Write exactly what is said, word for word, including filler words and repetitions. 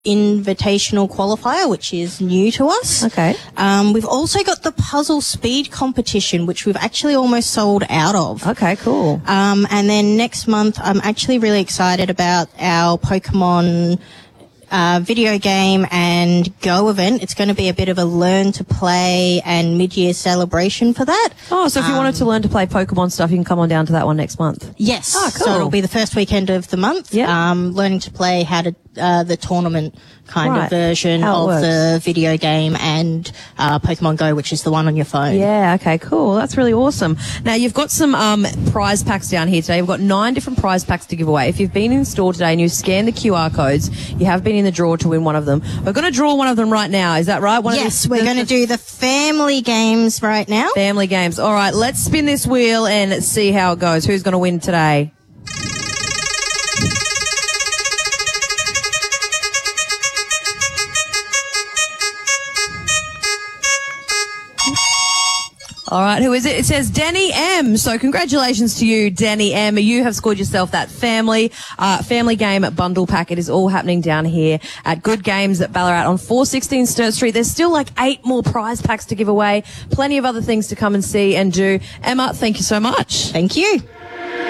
invitational qualifier, which is new to us. Okay. Um, we've also got the puzzle speed competition, which we've actually almost sold out of. Okay, cool. Um, and then next month, I'm actually really excited about our Pokemon uh, video game and Go event. It's going to be a bit of a learn to play and mid-year celebration for that. Oh, so if you um, wanted to learn to play Pokemon stuff, you can come on down to that one next month. Yes. Oh, cool. So it'll be the first weekend of the month. Yeah. Um, learning to play how to uh, the tournament kind right. of version How of the video game and uh, Pokemon Go, which is the one on your phone. Yeah, okay, cool. That's really awesome. Now, you've got some um, prize packs down here today. We've got nine different prize packs to give away. If you've been in store today and you scan the Q R codes, you have been in the draw to win one of them. We're going to draw one of them right now. Is that right? One yes, of the, we're going to do the family games right now. Family games. All right, let's spin this wheel and see how it goes. Who's going to win today? All right, who is it? It says Danny M. So congratulations to you, Danny M. You have scored yourself that family uh, family game bundle pack. It is all happening down here at Good Games at Ballarat on four sixteen Sturt Street. There's still like eight more prize packs to give away. Plenty of other things to come and see and do. Emma, thank you so much. Thank you.